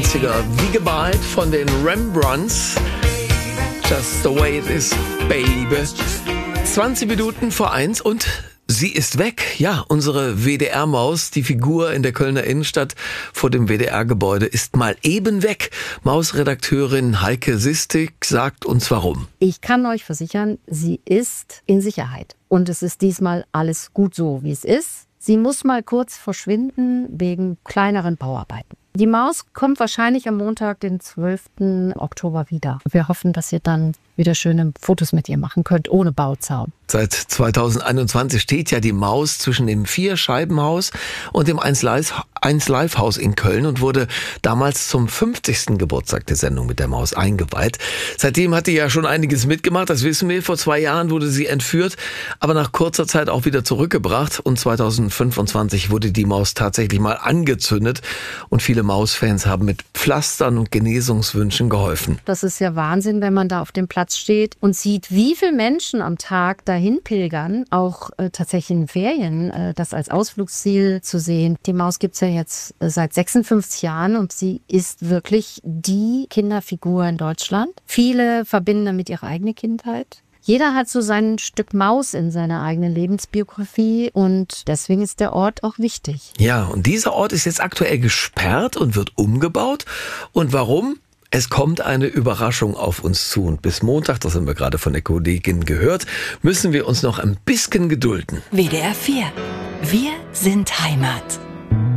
90er, wie gemalt von den Rembrandts. Just the way it is, baby. 20 Minuten vor 1 und sie ist weg. Ja, unsere WDR-Maus, die Figur in der Kölner Innenstadt vor dem WDR-Gebäude, ist mal eben weg. Maus-Redakteurin Heike Sistig sagt uns warum. Ich kann euch versichern, sie ist in Sicherheit. Und es ist diesmal alles gut so, wie es ist. Sie muss mal kurz verschwinden wegen kleineren Bauarbeiten. Die Maus kommt wahrscheinlich am Montag, den 12. Oktober wieder. Wir hoffen, dass ihr dann wieder schöne Fotos mit ihr machen könnt, ohne Bauzaun. Seit 2021 steht ja die Maus zwischen dem 4-Scheiben-Haus und dem 1-Live-Haus in Köln und wurde damals zum 50. Geburtstag der Sendung mit der Maus eingeweiht. Seitdem hat die ja schon einiges mitgemacht, das wissen wir. Vor 2 Jahren wurde sie entführt, aber nach kurzer Zeit auch wieder zurückgebracht. Und 2025 wurde die Maus tatsächlich mal angezündet. Und viele Mausfans haben mit Pflastern und Genesungswünschen geholfen. Das ist ja Wahnsinn, wenn man da auf dem Platz steht und sieht, wie viele Menschen am Tag dahin pilgern, auch tatsächlich in Ferien, das als Ausflugsziel zu sehen. Die Maus gibt's ja jetzt seit 56 Jahren und sie ist wirklich die Kinderfigur in Deutschland. Viele verbinden damit ihre eigene Kindheit. Jeder hat so sein Stück Maus in seiner eigenen Lebensbiografie und deswegen ist der Ort auch wichtig. Ja, und dieser Ort ist jetzt aktuell gesperrt und wird umgebaut. Und warum? Es kommt eine Überraschung auf uns zu und bis Montag, das haben wir gerade von der Kollegin gehört, müssen wir uns noch ein bisschen gedulden. WDR 4. Wir sind Heimat.